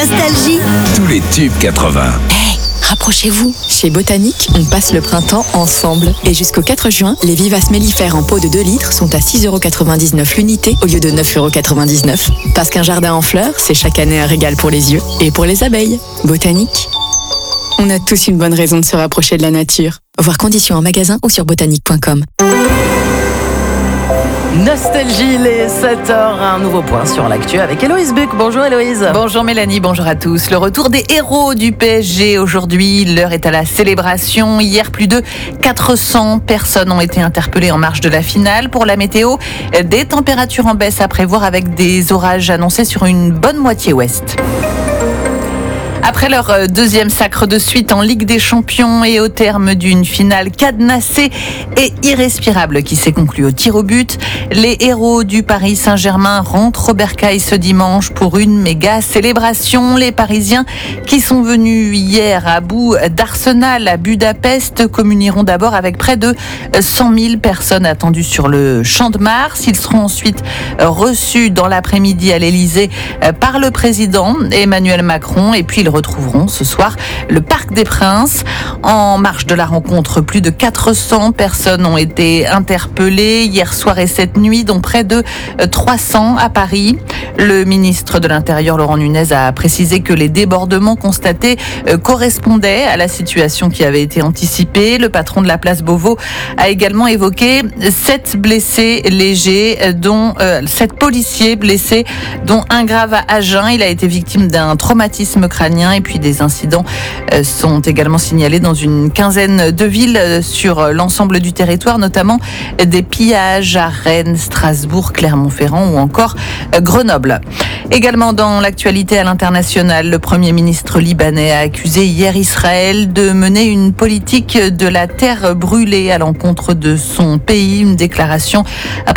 Nostalgie. Tous les tubes 80. Rapprochez-vous, chez Botanique, on passe le printemps ensemble. Et jusqu'au 4 juin, les vivaces mellifères en pot de 2 litres sont à 6,99€ l'unité au lieu de 9,99€. Parce qu'un jardin en fleurs, c'est chaque année un régal pour les yeux et pour les abeilles. Botanique. On a tous une bonne raison de se rapprocher de la nature. Voir conditions en magasin ou sur botanique.com. Nostalgie, les 7h, un nouveau point sur l'actu avec Héloïse Buck. Bonjour Héloïse. Bonjour Mélanie, bonjour à tous. Le retour des héros du PSG aujourd'hui, l'heure est à la célébration. Hier, plus de 400 personnes ont été interpellées en marge de la finale. Pour la météo, des températures en baisse à prévoir avec des orages annoncés sur une bonne moitié ouest. Après leur deuxième sacre de suite en Ligue des Champions et au terme d'une finale cadenassée et irrespirable qui s'est conclue au tir au but, les héros du Paris Saint-Germain rentrent au Bercail ce dimanche pour une méga célébration. Les Parisiens qui sont venus hier à bout d'Arsenal à Budapest communieront d'abord avec près de 100 000 personnes attendues sur le Champ de Mars. Ils seront ensuite reçus dans l'après-midi à l'Elysée par le président Emmanuel Macron et puis ils retrouveront ce soir le Parc des Princes. En marge de la rencontre, plus de 400 personnes ont été interpellées hier soir et cette nuit, dont près de 300 à Paris. Le ministre de l'Intérieur, Laurent Nunez, a précisé que les débordements constatés correspondaient à la situation qui avait été anticipée. Le patron de la place Beauvau a également évoqué 7 blessés légers, dont 7 policiers blessés, dont un grave à Agen. Il a été victime d'un traumatisme crânien. Et puis des incidents sont également signalés dans une quinzaine de villes sur l'ensemble du territoire, notamment des pillages à Rennes, Strasbourg, Clermont-Ferrand ou encore Grenoble. Également dans l'actualité à l'international, le Premier ministre libanais a accusé hier Israël de mener une politique de la terre brûlée à l'encontre de son pays. Une déclaration